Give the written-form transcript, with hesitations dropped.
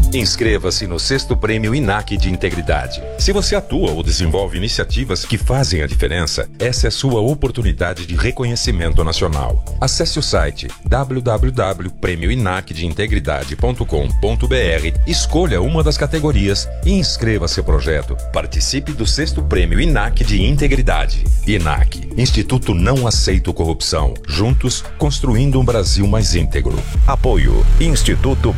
Inscreva-se no 6º Prêmio INAC de Integridade. Se você atua ou desenvolve iniciativas que fazem a diferença, essa é a sua oportunidade de reconhecimento nacional. Acesse o site www.premioinacdeintegridade.com.br, escolha uma das categorias e inscreva seu projeto. Participe do 6º Prêmio INAC de Integridade. INAC, Instituto Não Aceito Corrupção. Juntos, construindo um Brasil mais íntegro. Apoio Instituto